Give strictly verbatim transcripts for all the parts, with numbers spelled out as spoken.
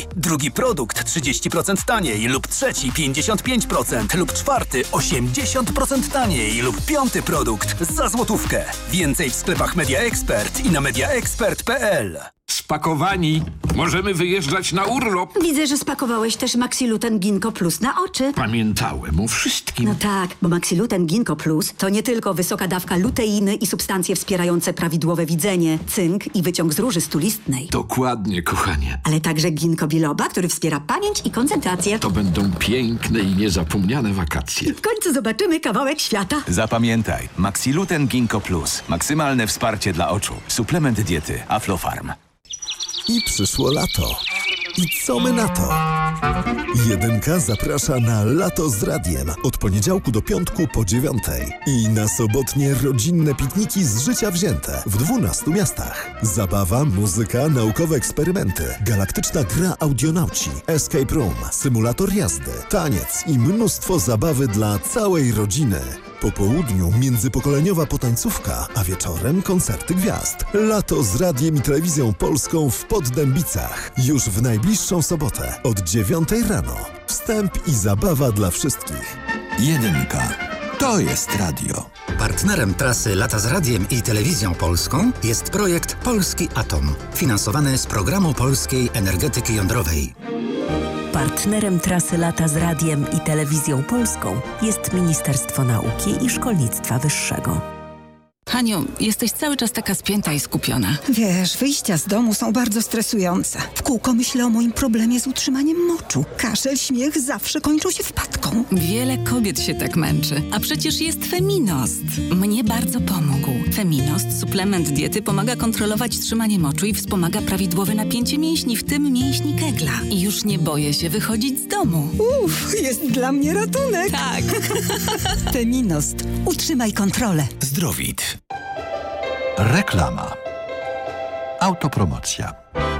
taniej. Drugi produkt trzydzieści procent taniej lub trzeci pięćdziesiąt pięć procent lub czwarty osiemdziesiąt procent taniej lub piąty produkt za złotówkę. Więcej w sklepach Media Expert i na media expert kropka p l. Spakowani. Możemy wyjeżdżać na urlop. Widzę, że spakowałeś też Maxiluten Ginkgo Plus na oczy. Pamiętałem o wszystkim. No tak, bo Maxiluten Ginkgo Plus to nie tylko wysoka dawka luteiny i substancje wspierające prawidłowe widzenie, cynk i wyciąg z róży stulistnej. Dokładnie, kochanie. Ale także ginkgo biloba, który wspiera pamięć i koncentrację. To będą piękne i niezapomniane wakacje. I w końcu zobaczymy kawałek świata. Zapamiętaj, Maxiluten Ginkgo Plus. Maksymalne wsparcie dla oczu. Suplement diety Aflofarm. I przyszło lato. I co my na to? Jedynka zaprasza na Lato z Radiem od poniedziałku do piątku po dziewiątej. I na sobotnie rodzinne pikniki z życia wzięte w dwunastu miastach. Zabawa, muzyka, naukowe eksperymenty, galaktyczna gra audionauci, escape room, symulator jazdy, taniec i mnóstwo zabawy dla całej rodziny. Po południu międzypokoleniowa potańcówka, a wieczorem koncerty gwiazd. Lato z Radiem i Telewizją Polską w Poddębicach. Już w najbliższą sobotę od dziewiątej rano. Wstęp i zabawa dla wszystkich. Jedynka. To jest radio. Partnerem trasy Lata z Radiem i Telewizją Polską jest projekt Polski Atom, finansowany z Programu Polskiej Energetyki Jądrowej. Partnerem trasy Lata z Radiem i Telewizją Polską jest Ministerstwo Nauki i Szkolnictwa Wyższego. Haniu, jesteś cały czas taka spięta i skupiona. Wiesz, wyjścia z domu są bardzo stresujące. W kółko myślę o moim problemie z utrzymaniem moczu. Kaszel, śmiech zawsze kończą się wpadką. Wiele kobiet się tak męczy, a przecież jest Feminost. Mnie bardzo pomógł. Feminost, suplement diety, pomaga kontrolować trzymanie moczu i wspomaga prawidłowe napięcie mięśni, w tym mięśni kegla. I już nie boję się wychodzić z domu. Uff, jest dla mnie ratunek. Tak. Feminost. Utrzymaj kontrolę. Zdrowit. Reklama. Autopromocja.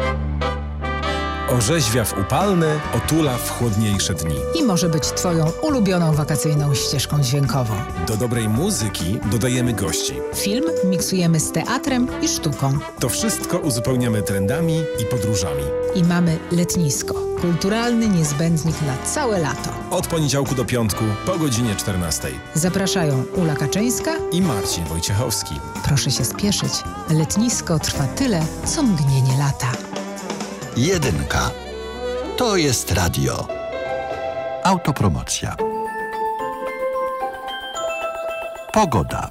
Orzeźwia w upalne, otula w chłodniejsze dni. I może być Twoją ulubioną wakacyjną ścieżką dźwiękową. Do dobrej muzyki dodajemy gości. Film miksujemy z teatrem i sztuką. To wszystko uzupełniamy trendami i podróżami. I mamy letnisko. Kulturalny niezbędnik na całe lato. Od poniedziałku do piątku po godzinie czternastej. Zapraszają Ula Kaczyńska i Marcin Wojciechowski. Proszę się spieszyć. Letnisko trwa tyle, co mgnienie lata. Jedynka. To jest radio. Autopromocja. Pogoda.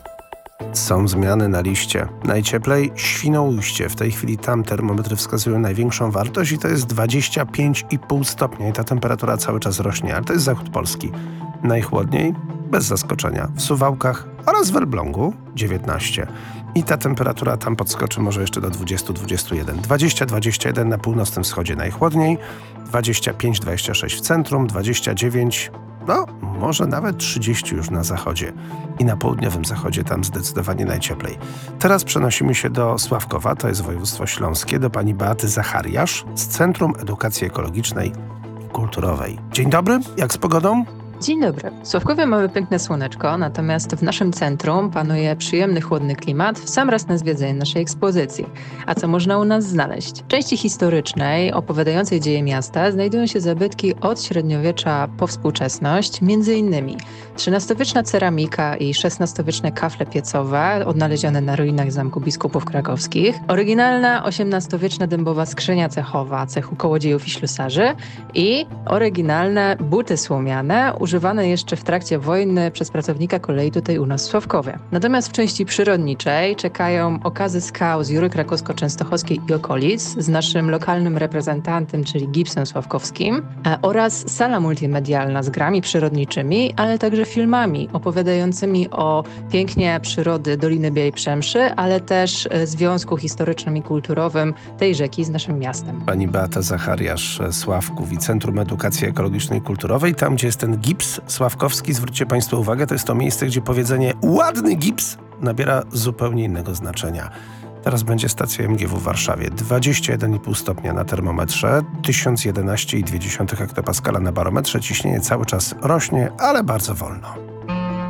Są zmiany na liście. Najcieplej Świnoujście. W tej chwili tam termometry wskazują największą wartość i to jest dwadzieścia pięć i pół stopnia i ta temperatura cały czas rośnie, ale to jest zachód Polski. Najchłodniej, bez zaskoczenia, w Suwałkach oraz w Elblągu dziewiętnaście. I ta temperatura tam podskoczy może jeszcze do dwadzieścia dwadzieścia jeden. dwadzieścia dwadzieścia jeden na północnym wschodzie najchłodniej, dwadzieścia pięć dwadzieścia sześć w centrum, dwadzieścia dziewięć, no może nawet trzydzieści już na zachodzie. I na południowym zachodzie tam zdecydowanie najcieplej. Teraz przenosimy się do Sławkowa, to jest województwo śląskie, do pani Beaty Zachariasz z Centrum Edukacji Ekologicznej i Kulturowej. Dzień dobry, jak z pogodą? Dzień dobry. W Sławkowie mamy piękne słoneczko, natomiast w naszym centrum panuje przyjemny, chłodny klimat w sam raz na zwiedzanie naszej ekspozycji. A co można u nas znaleźć? W części historycznej, opowiadającej dzieje miasta, znajdują się zabytki od średniowiecza po współczesność, między innymi trzynastowieczna ceramika i szesnastowieczne kafle piecowe, odnalezione na ruinach Zamku Biskupów Krakowskich, oryginalna osiemnastowieczna dębowa skrzynia cechowa cechu kołodziejów i ślusarzy i oryginalne buty słomiane, używane jeszcze w trakcie wojny przez pracownika kolei tutaj u nas w Sławkowie. Natomiast w części przyrodniczej czekają okazy skał z Jury Krakowsko-Częstochowskiej i okolic z naszym lokalnym reprezentantem, czyli Gipsem Sławkowskim, oraz sala multimedialna z grami przyrodniczymi, ale także filmami opowiadającymi o pięknie przyrody Doliny Białej Przemszy, ale też związku historycznym i kulturowym tej rzeki z naszym miastem. Pani Beata Zachariasz, Sławków i Centrum Edukacji Ekologicznej i Kulturowej, tam gdzie jest ten gips sławkowski, zwróćcie Państwo uwagę, to jest to miejsce, gdzie powiedzenie ładny gips nabiera zupełnie innego znaczenia. Teraz będzie stacja M G W w Warszawie. dwadzieścia jeden i pół stopnia na termometrze, tysiąc jedenaście i dwie dziesiąte hektopaskala na barometrze. Ciśnienie cały czas rośnie, ale bardzo wolno.